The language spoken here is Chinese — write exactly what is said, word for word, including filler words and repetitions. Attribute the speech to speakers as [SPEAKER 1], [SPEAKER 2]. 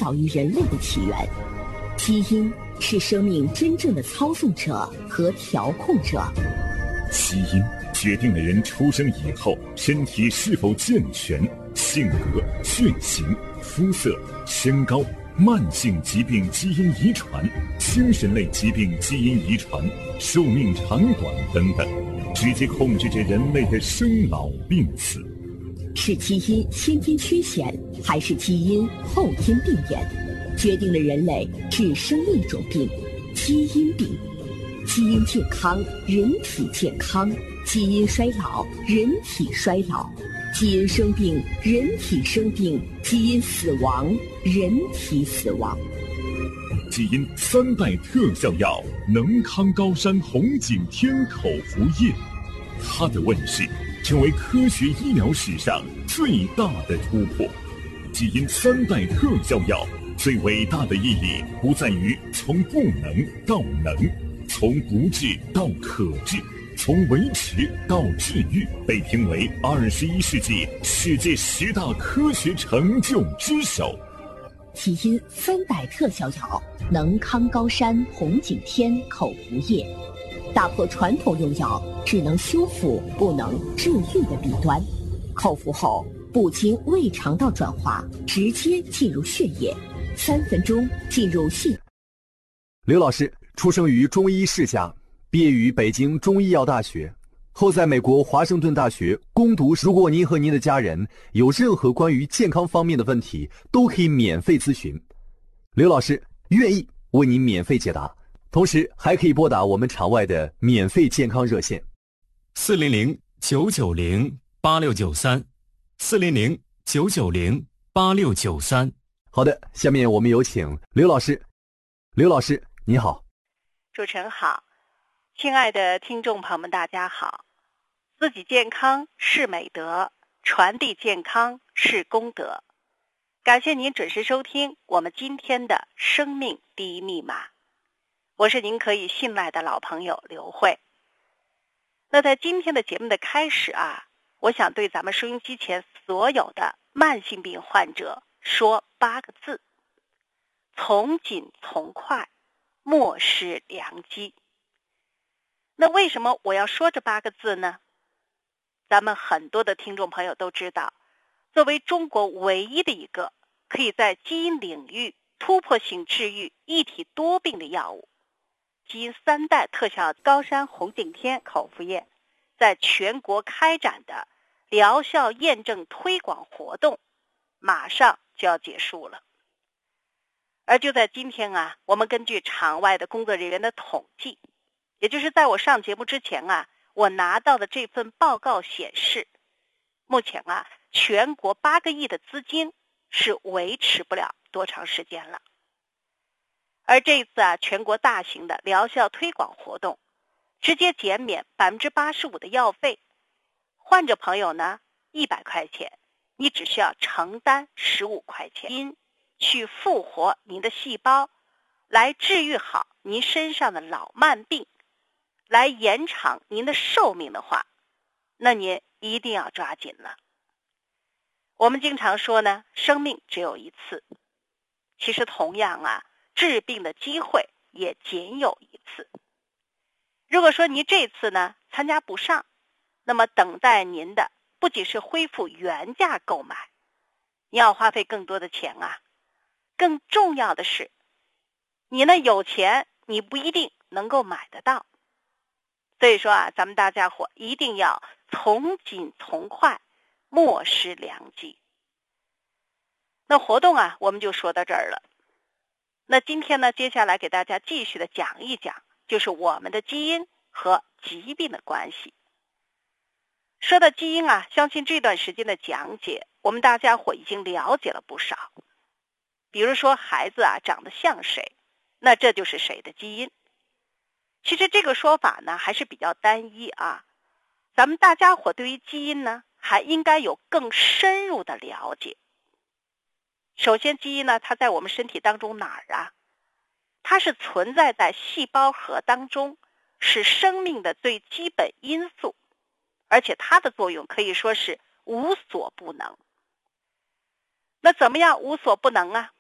[SPEAKER 1] 早于人类的起源。基因是生命真正的操纵者和调控者。
[SPEAKER 2] 基因决定了人出生以后身体是否健全，性格、血型、肤色、身高、慢性疾病基因遗传、精神类疾病基因遗传、寿命长短等等，直接控制着人类的生老病死。
[SPEAKER 1] 是基因先天缺陷，还是基因后天病变，决定了人类致生另一种病——基因病。基因健康，人体健康；基因衰老，人体衰老；基因生病，人体生病；基因死亡，人体死亡。
[SPEAKER 2] 基因三代特效药能康高山红景天口服液，它的问世成为科学医疗史上最大的突破。基因三代特效药最伟大的意义不在于从不能到能，从不治到可治，从维持到治愈，被评为二十一世纪世界十大科学成就之首。
[SPEAKER 1] 基因三代特效药能康高山红景天口服液，打破传统用药只能修复不能治愈的弊端。口服后不经胃肠道转化，直接进入血液，三分钟进入系。
[SPEAKER 3] 刘老师出生于中医世家，毕业于北京中医药大学，后在美国华盛顿大学攻读。如果您和您的家人有任何关于健康方面的问题，都可以免费咨询，刘老师愿意为您免费解答，同时还可以拨打我们场外的免费健康热线
[SPEAKER 4] 四零零九九零八六九三，四零零九九零八六九三。
[SPEAKER 3] 好的，下面我们有请刘老师。刘老师你好。
[SPEAKER 5] 主持人好，亲爱的听众朋友们大家好。自己健康是美德，传递健康是功德。感谢您准时收听我们今天的生命第一密码，我是您可以信赖的老朋友刘慧。那在今天的节目的开始啊，我想对咱们收音机前所有的慢性病患者说八个字：从紧从快，莫失良机。那为什么我要说这八个字呢？咱们很多的听众朋友都知道，作为中国唯一的一个可以在基因领域突破性治愈一体多病的药物，基因三代特效高山红景天口服液在全国开展的疗效验证推广活动马上就要结束了。而就在今天啊，我们根据场外的工作人员的统计，也就是在我上节目之前啊，我拿到的这份报告显示，目前啊，全国八个亿的资金是维持不了多长时间了。而这次啊，全国大型的疗效推广活动，直接减免百分之八十五的药费，患者朋友呢，一百块钱，你只需要承担十五块钱，因去复活您的细胞，来治愈好您身上的老慢病，来延长您的寿命的话，那您一定要抓紧了。我们经常说呢，生命只有一次，其实同样啊，治病的机会也仅有一次。如果说您这次呢参加不上，那么等待您的不仅是恢复原价购买，你要花费更多的钱啊。更重要的是，你呢有钱，你不一定能够买得到。所以说啊，咱们大家伙一定要从紧从快，莫失良机。那活动啊，我们就说到这儿了。那今天呢，接下来给大家继续的讲一讲，就是我们的基因和疾病的关系。说到基因啊，相信这段时间的讲解，我们大家伙已经了解了不少。比如说孩子啊长得像谁，那这就是谁的基因。其实这个说法呢还是比较单一啊，咱们大家伙对于基因呢还应该有更深入的了解。首先基因呢，它在我们身体当中哪儿啊？它是存在在细胞核当中，是生命的最基本因素，而且它的作用可以说是无所不能。那怎么样无所不能啊？